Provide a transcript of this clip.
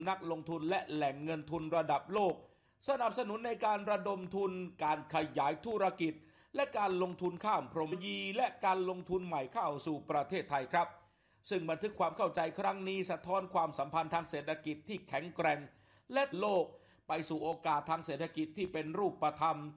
นักลงทุนและแหล่งเงินทุนระดับโลกสนับสนุนในการระดมทุนการขยายธุรกิจและการลงทุนข้ามพรมยีและการลงทุนใหม่เข้าสู่ประเทศไทยครับซึ่งบันทึกความเข้าใจครั้งนี้สะท้อนความสัมพันธ์ทางเศรษฐกิจที่แข็งแกร่งและโลกไปสู่โอกาสทางเศรษฐกิจที่เป็นรูปธรรม